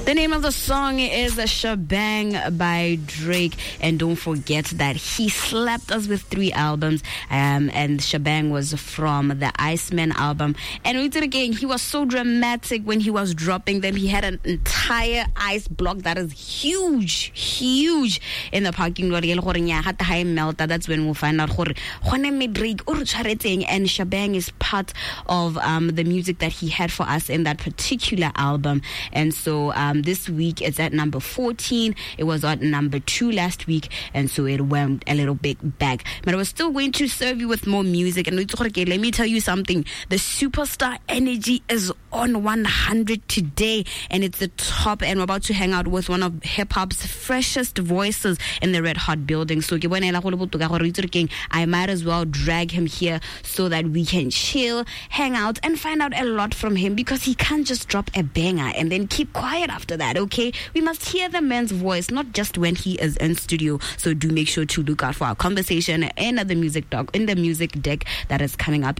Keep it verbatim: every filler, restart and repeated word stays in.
The name of the song is Shebang by Drake. And don't forget that he slapped us with three albums. Um, and Shebang was from the Iceman album. And we did again, he was so dramatic when he was dropping them. He had an entire ice block that is huge, huge in the parking lot. That's when we'll find out. And Shebang is part of um, the music that he had for us in that particular album. And so um, this week it's at number fourteen. It was at number two last week, and so it went a little bit back. But I was still going to serve you with more music. And let me tell you something. The superstar energy is on one hundred today, and it's the top. And we're about to hang out with one of hip-hop's freshest voices in the Red Hot building. So I might as well drag him here so that we can chill, hang out, and find out a lot from him, because he can't just drop a banger and then keep quiet after that, okay? We must hear the man's voice, not just when he is in studio. So do make sure to look out for our conversation in the music doc, in the music deck that is coming up